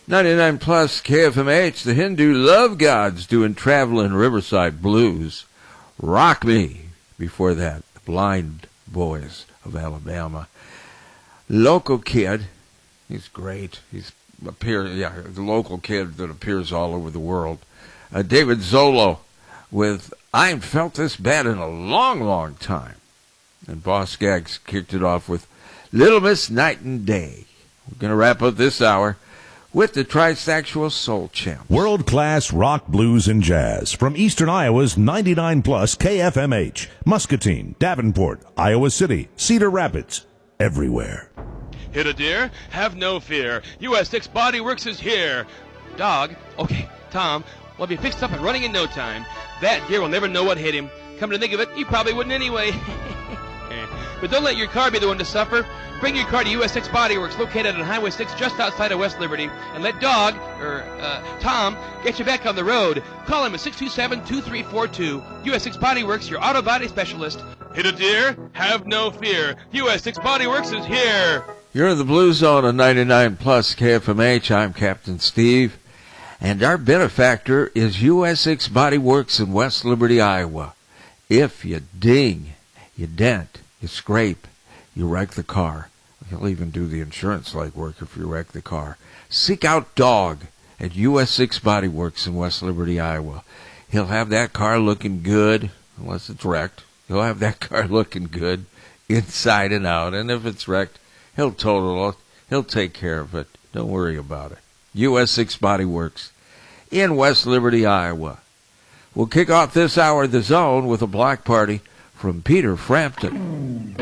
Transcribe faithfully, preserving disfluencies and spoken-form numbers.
ninety-nine plus K F M H, the Hindu love gods doing Traveling Riverside Blues. Rock Me. Before that, the Blind Boys of Alabama. Local Kid. He's great. He's appear, yeah, the local kid that appears all over the world. Uh, David Zolo with I Ain't Felt This Bad in a Long, Long Time. And Boss Gags kicked it off with Little Miss Night and Day. We're going to wrap up this hour with the Trisexual Soul Champs. World-class rock, blues, and jazz from Eastern Iowa's ninety-nine plus K F M H. Muscatine, Davenport, Iowa City, Cedar Rapids, everywhere. Hit a deer? Have no fear. U S six Body Works is here. Dog? Okay, Tom, we'll be fixed up and running in no time. That deer will never know what hit him. Come to think of it, he probably wouldn't anyway. But don't let your car be the one to suffer. Bring your car to U S six Body Works, located on Highway six just outside of West Liberty, and let Dog, or uh, Tom, get you back on the road. Call him at six two seven, two three four two. U S six Body Works, your auto body specialist. Hit a deer? Have no fear. U S six Body Works is here. You're in the Blue Zone on ninety-nine plus K F M H. I'm Captain Steve. And our benefactor is U S six Body Works in West Liberty, Iowa. If you ding, you dent, you scrape, you wreck the car. He'll even do the insurance legwork if you wreck the car. Seek out Dog at U S six Body Works in West Liberty, Iowa. He'll have that car looking good, unless it's wrecked. He'll have that car looking good inside and out. And if it's wrecked, he'll total it. He'll take care of it. Don't worry about it. U S six Body Works in West Liberty, Iowa. We'll kick off this hour of The Zone with a block party from Peter Frampton.